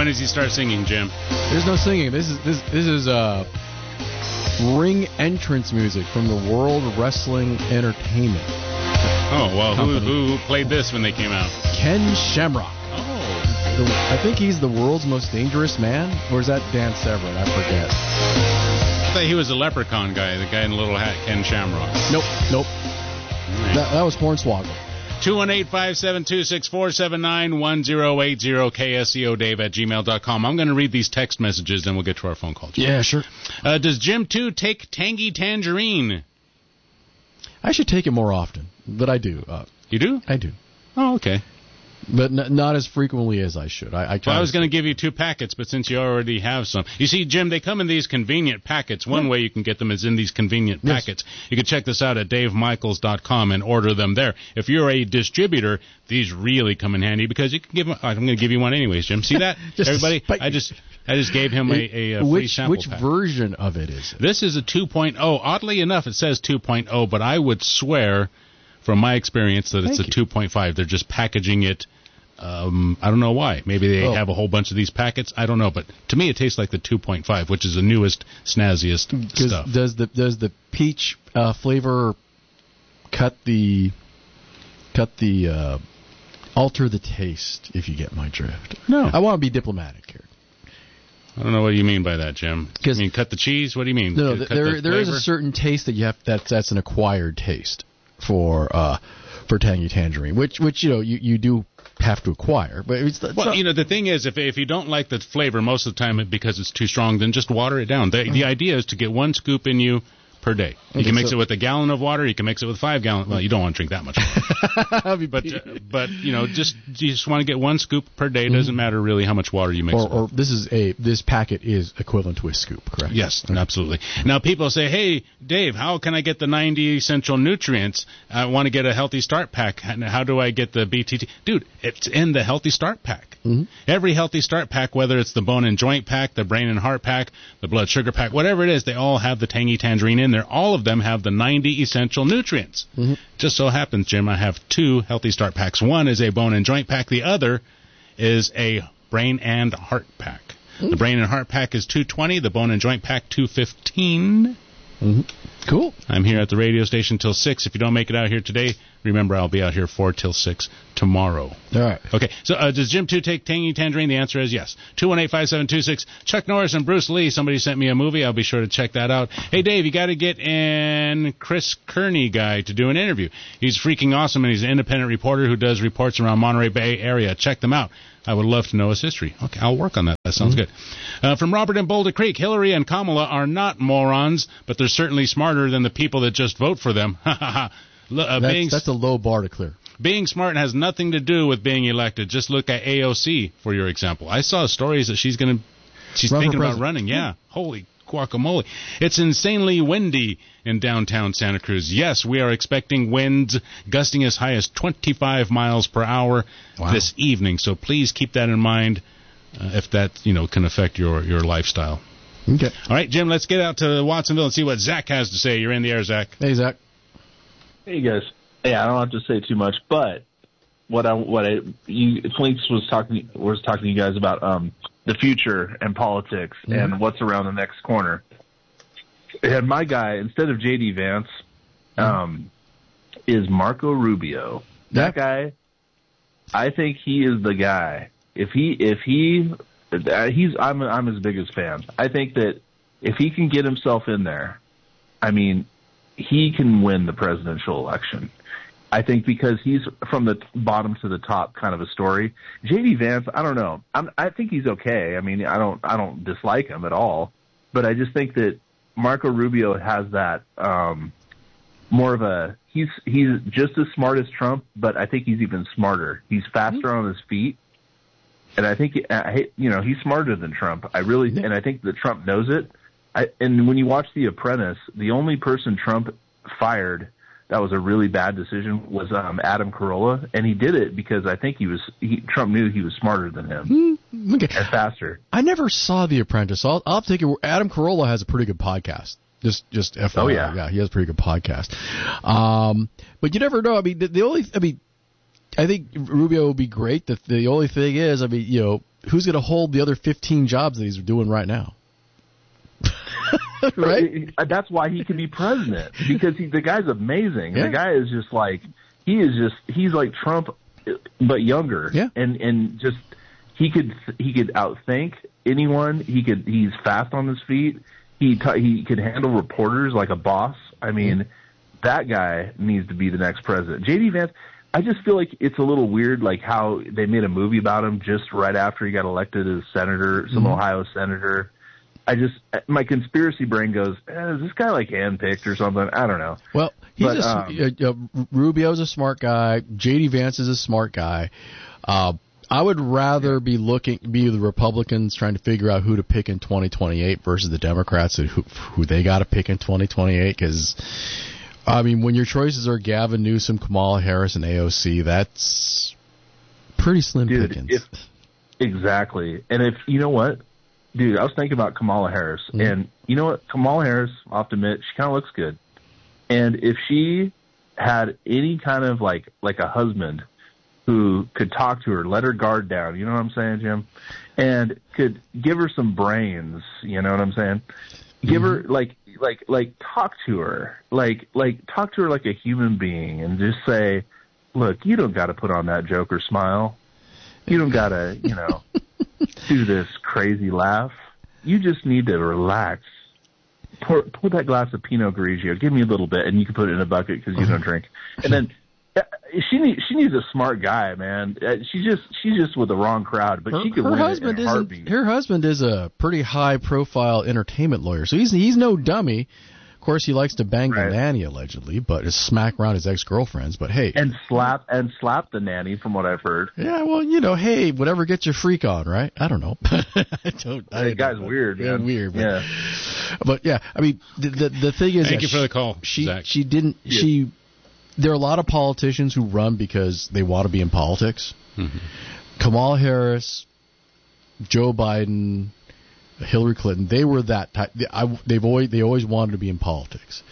when does he start singing, Jim? There's no singing. This is ring entrance music from the World Wrestling Entertainment. Oh, well, who played this when they came out? Ken Shamrock. Oh. I think he's the world's most dangerous man, or is that Dan Severn? I forget. I thought he was the leprechaun guy, the guy in the little hat, Ken Shamrock. Nope. Right. That was Hornswoggle. 218-572-6479-1080, KSEODave@gmail.com. I'm going to read these text messages, then we'll get to our phone call. Yeah, sure. Does Jim 2 take Tangy Tangerine? I should take it more often, but I do. You do? I do. Oh, okay. But not as frequently as I should. I was going to give you 2 packets, but since you already have some. You see, Jim, they come in these convenient packets. One way you can get them is in these convenient packets. You can check this out at DaveMichaels.com and order them there. If you're a distributor, these really come in handy because you can give them. I'm going to give you one anyways, Jim. See that? Everybody? I just gave him a free sample Which pack. version of it is it? This is a 2.0. Oddly enough, it says 2.0, but I would swear, from my experience, that it's a 2.5. They're just packaging it. I don't know why. Maybe they have a whole bunch of these packets. I don't know. But to me, it tastes like the 2.5, which is the newest, snazziest stuff. Does the peach flavor alter the taste, if you get my drift? No. I want to be diplomatic here. I don't know what you mean by that, Jim. You mean cut the cheese? What do you mean? No, there is a certain taste that you have. That's an acquired taste for Tangy Tangerine, which you do have to acquire. But the thing is, if you don't like the flavor most of the time because it's too strong, then just water it down. The idea is to get 1 scoop in you per day. You can mix it with a gallon of water. You can mix it with 5 gallons. Well, you don't want to drink that much water. but you just want to get 1 scoop per day. It doesn't matter really how much water you mix. Or this packet is equivalent to a scoop, correct? Yes, absolutely. Now people say, "Hey, Dave, how can I get the 90 essential nutrients? I want to get a Healthy Start Pack. How do I get the BTT?" Dude, it's in the Healthy Start Pack. Mm-hmm. Every Healthy Start Pack, whether it's the Bone and Joint Pack, the Brain and Heart Pack, the Blood Sugar Pack, whatever it is, they all have the Tangy Tangerine in there. All of them have the 90 essential nutrients. Mm-hmm. Just so happens, Jim, I have 2 Healthy Start Packs. One is a Bone and Joint Pack. The other is a Brain and Heart Pack. Mm-hmm. The Brain and Heart Pack is $220. The Bone and Joint Pack, $215. Mm-hmm. Cool. I'm here at the radio station till 6. If you don't make it out here today, remember I'll be out here 4 till 6 tomorrow. All right. Okay, so does Jim 2 take Tangy Tangerine? The answer is yes. 218-5726. Chuck Norris and Bruce Lee. Somebody sent me a movie. I'll be sure to check that out. Hey, Dave, you got to get in Chris Kearney guy to do an interview. He's freaking awesome, and he's an independent reporter who does reports around Monterey Bay area. Check them out. I would love to know his history. Okay, I'll work on that. That sounds good. From Robert in Boulder Creek, Hillary and Kamala are not morons, but they're certainly smarter than the people that just vote for them. That's a low bar to clear. Being smart has nothing to do with being elected. Just look at AOC, for your example. I saw stories that she's thinking about running. Yeah, holy guacamole. It's insanely windy in downtown Santa Cruz. Yes, we are expecting winds gusting as high as 25 miles per hour this evening. So please keep that in mind if that can affect your lifestyle. Okay. All right, Jim, let's get out to Watsonville and see what Zach has to say. You're in the air, Zach. Hey, Zach. Hey, guys. Yeah, I don't have to say too much, but Flinks was talking to you guys about the future and politics and what's around the next corner. And my guy, instead of J.D. Vance, is Marco Rubio. That guy, I think he is the guy. I'm his biggest fan. I think that if he can get himself in there, I mean, he can win the presidential election. I think because he's from the bottom to the top kind of a story. J.D. Vance, I don't know. I think he's okay. I mean, I don't dislike him at all, but I just think that Marco Rubio has that more of a he's just as smart as Trump, but I think he's even smarter. He's faster on his feet, and I think he's smarter than Trump. And I think that Trump knows it. And when you watch The Apprentice, the only person Trump fired that was a really bad decision was Adam Carolla, and he did it because I think Trump knew he was smarter than him and faster. I never saw The Apprentice. I'll take it. Adam Carolla has a pretty good podcast. Just FYI. Oh yeah, he has a pretty good podcast. But you never know. I mean, I think Rubio would be great. The only thing is, who's going to hold the other 15 jobs that he's doing right now? Right? That's why he can be president, because the guy's amazing. Yeah. The guy is just like, he's like Trump, but younger. Yeah. And just, he could outthink anyone. He's fast on his feet. He could handle reporters like a boss. I mean, that guy needs to be the next president. J.D. Vance, I just feel like it's a little weird, like how they made a movie about him just right after he got elected as senator, some Ohio senator. My conspiracy brain goes, is this guy like handpicked or something? I don't know. Well, Rubio's a smart guy. J.D. Vance is a smart guy. I would rather be the Republicans trying to figure out who to pick in 2028 versus the Democrats and who they got to pick in 2028. Because, I mean, when your choices are Gavin Newsom, Kamala Harris, and AOC, that's pretty slim pickings. Exactly. And you know what? Dude, I was thinking about Kamala Harris, and you know what? Kamala Harris, I'll have to admit, she kind of looks good. And if she had any kind of like a husband who could talk to her, let her guard down, you know what I'm saying, Jim? And could give her some brains, you know what I'm saying? Give her like talk to her, like talk to her like a human being, and just say, look, you don't got to put on that Joker smile. You don't got to, do this crazy laugh. You just need to relax. Pour that glass of Pinot Grigio. Give me a little bit, and you can put it in a bucket because you don't drink. And then she needs a smart guy, man. She's just with the wrong crowd, but she could win it in a heartbeat. Her husband is a pretty high-profile entertainment lawyer, so he's no dummy. Of course, he likes to bang the nanny, allegedly, but it's smack around his ex-girlfriends. But hey, and slap the nanny, from what I've heard. Yeah, well, hey, whatever gets your freak on, right? I don't know. The guy's weird, man. Yeah, weird. Yeah. But yeah, I mean, the thing is, thank you for the call, Zach. She didn't. Yeah. There are a lot of politicians who run because they want to be in politics. Mm-hmm. Kamala Harris, Joe Biden, Hillary Clinton, they were that type. They always wanted to be in politics,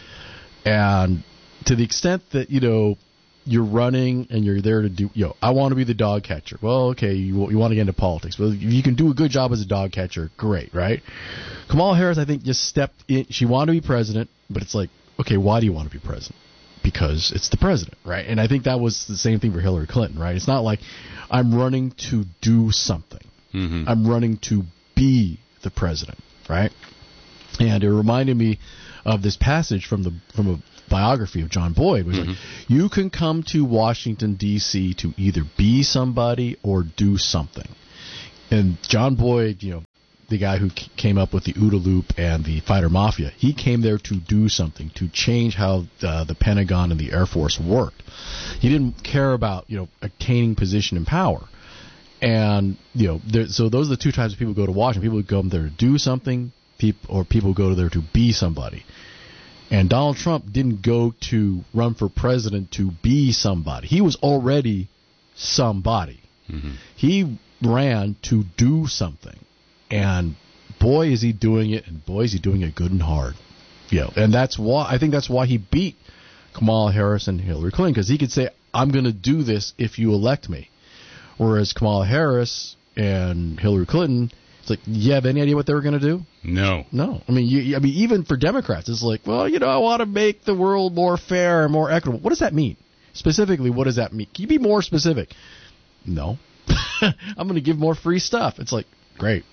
and to the extent that you're running and you're there to do, I want to be the dog catcher. Well, okay, you want to get into politics. Well, if you can do a good job as a dog catcher, great, right? Kamala Harris, I think, just stepped in. She wanted to be president, but it's like, okay, why do you want to be president? Because it's the president, right? And I think that was the same thing for Hillary Clinton, right? It's not like I'm running to do something. Mm-hmm. I'm running to be the president, right? And it reminded me of this passage from a biography of John Boyd. It was like, you can come to Washington, D.C. to either be somebody or do something. And John Boyd, the guy who came up with the OODA loop and the fighter mafia, he came there to do something, to change how the Pentagon and the Air Force worked. He didn't care about, attaining position and power. And, so those are the two types of people who go to Washington. People who go there to do something, or people who go there to be somebody. And Donald Trump didn't go to run for president to be somebody. He was already somebody. Mm-hmm. He ran to do something. And boy, is he doing it, and boy, is he doing it good and hard. And I think that's why he beat Kamala Harris and Hillary Clinton, because he could say, I'm going to do this if you elect me. Whereas Kamala Harris and Hillary Clinton, it's like, you have any idea what they were going to do? No. I mean, even for Democrats, it's like, well, I want to make the world more fair and more equitable. What does that mean? Specifically, what does that mean? Can you be more specific? No. I'm going to give more free stuff. It's like, great.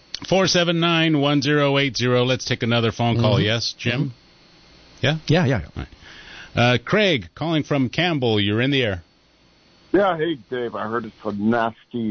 479-1080. Let's take another phone call. Mm-hmm. Yes, Jim? Yeah? Yeah. All right. Craig, calling from Campbell. You're in the air. Yeah, hey, Dave. I heard it's a nasty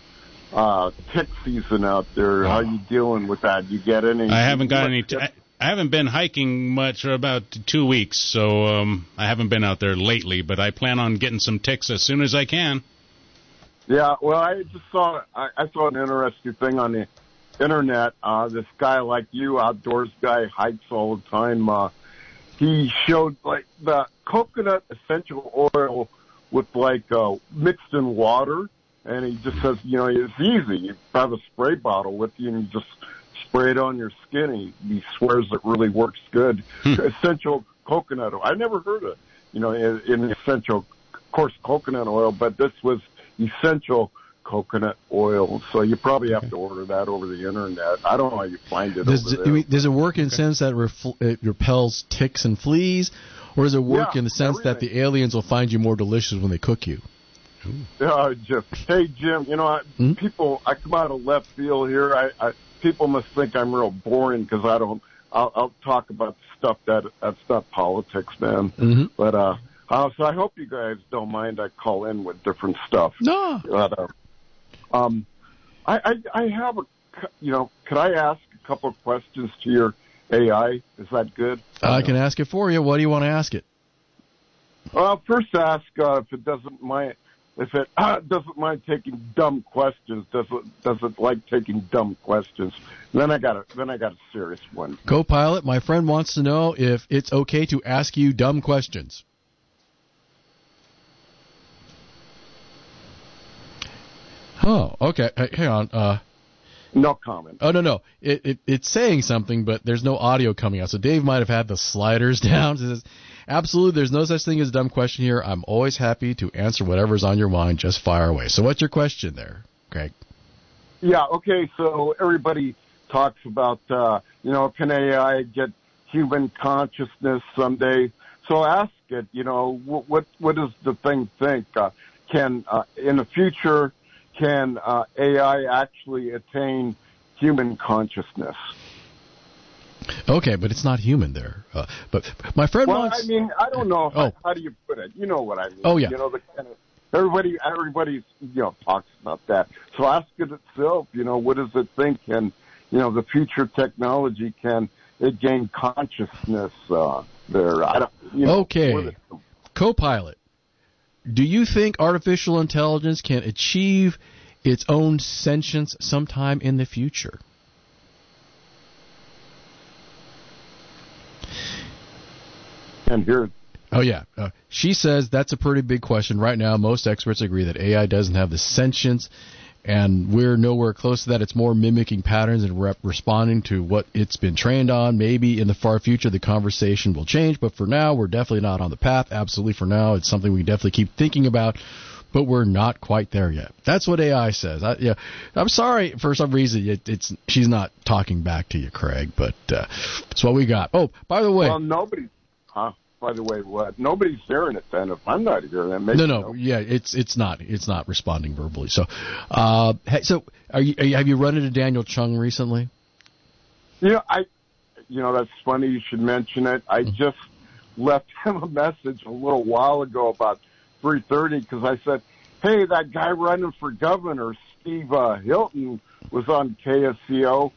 tick season out there. How you dealing with that? You get any? I haven't got any. I haven't been hiking much for about 2 weeks, so I haven't been out there lately, but I plan on getting some ticks as soon as I can. Yeah, well, I just saw I saw an interesting thing on the internet. This guy like you, outdoors guy, hikes all the time. He showed like the coconut essential oil with mixed in water, and he just says, it's easy. You have a spray bottle with you, and you just spray it on your skin. He swears it really works good. Essential coconut oil. I never heard of in essential, of course, coconut oil, but this was essential coconut oil. So you probably have to order that over the internet. I don't know how you find it Does over there. does it work in the sense that it repels ticks and fleas, or does it work in the sense that the aliens will find you more delicious when they cook you? Hey, Jim, you know, people, I come out of left field here. People must think I'm real boring because I'll talk about stuff that's not politics, man. Mm-hmm. But, so I hope you guys don't mind I call in with different stuff. No. But, I have could I ask a couple of questions to your AI? Is that good? I can ask it for you. What do you want to ask it? Well, first ask if it doesn't mind. If it doesn't mind taking dumb questions, does it like taking dumb questions? Then I got a serious one. Copilot, my friend wants to know if it's okay to ask you dumb questions. Oh, okay. Hang on. No comment. Oh, no. It's saying something, but there's no audio coming out. So Dave might have had the sliders down. It says, absolutely, there's no such thing as a dumb question here. I'm always happy to answer whatever's on your mind. Just fire away. So what's your question there, Greg? Yeah, okay, so everybody talks about, can AI get human consciousness someday? So ask it, what does the thing think? In the future, can AI actually attain human consciousness? Okay, but it's not human there. But my friend wants... I mean, I don't know. How do you put it? You know what I mean. Oh, yeah. Everybody talks about that. So ask it itself, what does it think? And, the future technology, can it gain consciousness there? Okay. Copilot, do you think artificial intelligence can achieve its own sentience sometime in the future? And here. Oh, yeah. She says that's a pretty big question. Right now, most experts agree that AI doesn't have the sentience, and we're nowhere close to that. It's more mimicking patterns and responding to what it's been trained on. Maybe in the far future, the conversation will change, but for now, we're definitely not on the path. Absolutely for now. It's something we definitely keep thinking about, but we're not quite there yet. That's what AI says. I'm sorry, for some reason, she's not talking back to you, Craig, but it's what we got. Oh, by the way. Well, nobody... By the way, what? Nobody's hearing it then. If I'm not hearing it, maybe no. Yeah, it's not responding verbally. So, have you run into Daniel Chung recently? That's funny you should mention it. I just left him a message a little while ago about 3:30 because I said, "Hey, that guy running for governor, Steve Hilton, was on KSCO."